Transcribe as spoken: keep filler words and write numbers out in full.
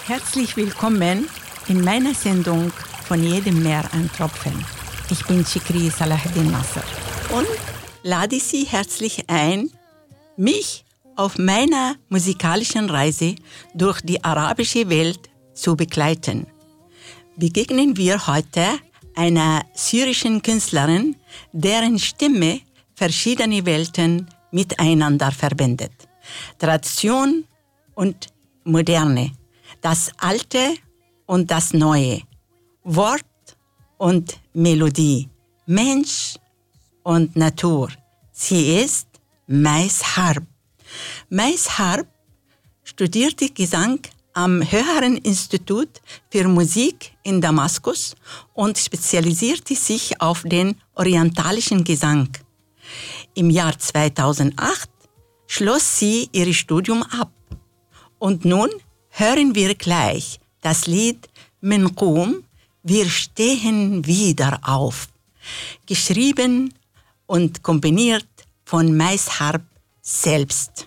Herzlich willkommen in meiner Sendung Von jedem Meer ein Tropfen. Ich bin Chikri Salahuddin Nasser und lade Sie herzlich ein, mich auf meiner musikalischen Reise durch die arabische Welt zu begleiten. Begegnen wir heute einer syrischen Künstlerin, deren Stimme verschiedene Welten miteinander verbindet. Tradition und Moderne, das Alte und das Neue, Wort und Melodie, Mensch und Natur. Sie ist Mais Harb. Mais Harb studierte Gesang am Höheren Institut für Musik in Damaskus und spezialisierte sich auf den orientalischen Gesang. Im Jahr zweitausendacht schloss sie ihr Studium ab. Und nun hören wir gleich das Lied Min Qum, wir stehen wieder auf, geschrieben und komponiert von Mais Harb selbst.